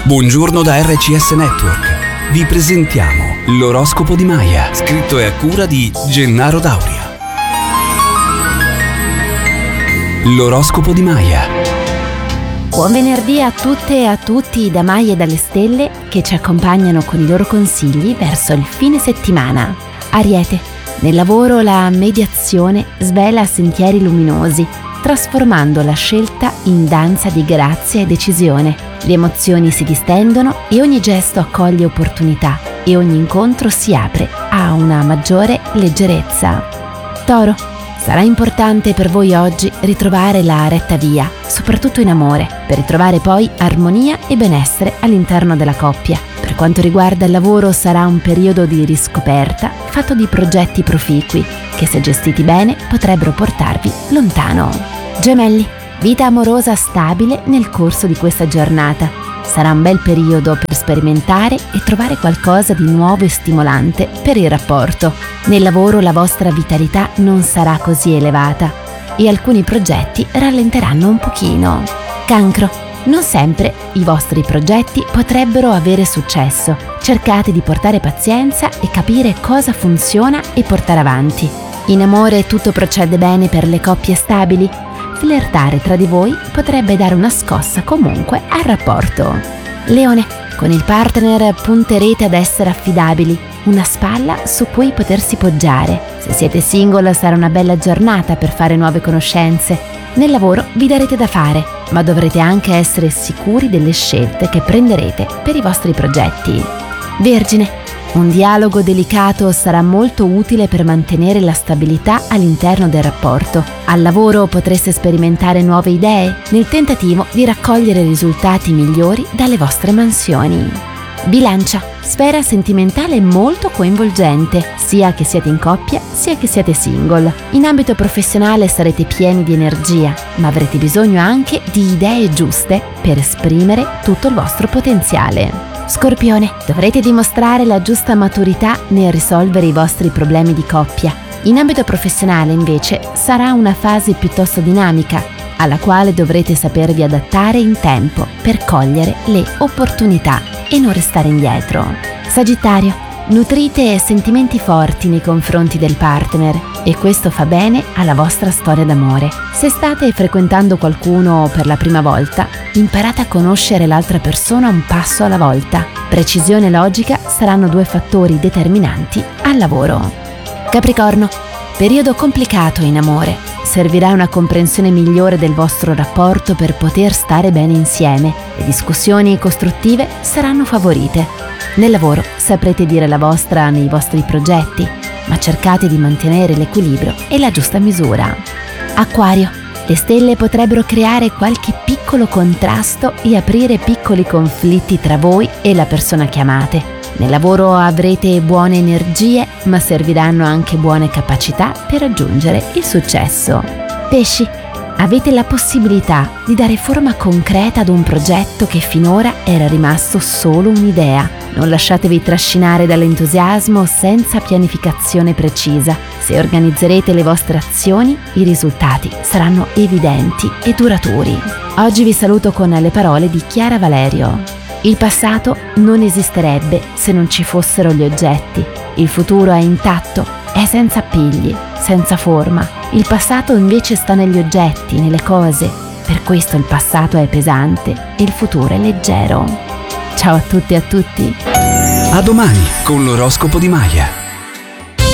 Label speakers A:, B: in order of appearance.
A: Buongiorno da RCS Network. Vi presentiamo l'oroscopo di Maya, scritto e a cura di Gennaro Dauria. L'oroscopo di Maya.
B: Buon venerdì a tutte e a tutti da Maya e dalle stelle che ci accompagnano con i loro consigli verso il fine settimana. Ariete, nel lavoro la mediazione svela sentieri luminosi, trasformando la scelta in danza di grazia e decisione. Le emozioni si distendono e ogni gesto accoglie opportunità e ogni incontro si apre a una maggiore leggerezza. Toro, sarà importante per voi oggi ritrovare la retta via, soprattutto in amore, per ritrovare poi armonia e benessere all'interno della coppia. Per quanto riguarda il lavoro sarà un periodo di riscoperta fatto di progetti proficui che, se gestiti bene, potrebbero portarvi lontano. Gemelli, vita amorosa stabile nel corso di questa giornata. Sarà un bel periodo per sperimentare e trovare qualcosa di nuovo e stimolante per il rapporto. Nel lavoro la vostra vitalità non sarà così elevata e alcuni progetti rallenteranno un pochino. Cancro, non sempre i vostri progetti potrebbero avere successo. Cercate di portare pazienza e capire cosa funziona e portare avanti. In amore tutto procede bene per le coppie stabili. Flirtare tra di voi potrebbe dare una scossa comunque al rapporto. Leone, con il partner punterete ad essere affidabili, una spalla su cui potersi poggiare. Se siete single sarà una bella giornata per fare nuove conoscenze. Nel lavoro vi darete da fare, ma dovrete anche essere sicuri delle scelte che prenderete per i vostri progetti. Vergine, un dialogo delicato sarà molto utile per mantenere la stabilità all'interno del rapporto. Al lavoro potreste sperimentare nuove idee nel tentativo di raccogliere risultati migliori dalle vostre mansioni. Bilancia, sfera sentimentale molto coinvolgente, sia che siete in coppia sia che siete single. In ambito professionale sarete pieni di energia, ma avrete bisogno anche di idee giuste per esprimere tutto il vostro potenziale. Scorpione, dovrete dimostrare la giusta maturità nel risolvere i vostri problemi di coppia. In ambito professionale, invece, sarà una fase piuttosto dinamica, alla quale dovrete sapervi adattare in tempo per cogliere le opportunità e non restare indietro. Sagittario, nutrite sentimenti forti nei confronti del partner e questo fa bene alla vostra storia d'amore. Se state frequentando qualcuno per la prima volta, imparate a conoscere l'altra persona un passo alla volta. Precisione e logica saranno due fattori determinanti al lavoro. Capricorno, periodo complicato in amore. Servirà una comprensione migliore del vostro rapporto per poter stare bene insieme. Le discussioni costruttive saranno favorite. Nel lavoro saprete dire la vostra nei vostri progetti, ma cercate di mantenere l'equilibrio e la giusta misura. Acquario, le stelle potrebbero creare qualche piccolo contrasto e aprire piccoli conflitti tra voi e la persona che amate. Nel lavoro avrete buone energie, ma serviranno anche buone capacità per raggiungere il successo. Pesci, avete la possibilità di dare forma concreta ad un progetto che finora era rimasto solo un'idea. Non lasciatevi trascinare dall'entusiasmo senza pianificazione precisa. Se organizzerete le vostre azioni, i risultati saranno evidenti e duraturi. Oggi vi saluto con le parole di Chiara Valerio. Il passato non esisterebbe se non ci fossero gli oggetti. Il futuro è intatto, è senza appigli, senza forma. Il passato invece sta negli oggetti, nelle cose. Per questo il passato è pesante e il futuro è leggero. Ciao a tutti e a tutti.
A: A domani con l'oroscopo di Maya.